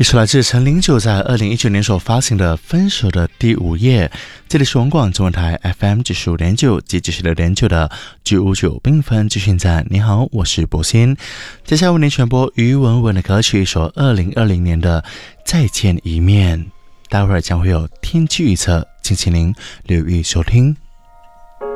一首来自陈零九在2019年所发行的《分手的第5页》。这里是文广中文台 FM95.9及96.9的959缤纷资讯站。你好，我是博鑫。接下来为您传播于文文的歌曲，一首2020年的《再见一面》。待会儿将会有天气预测，敬请您留意收听。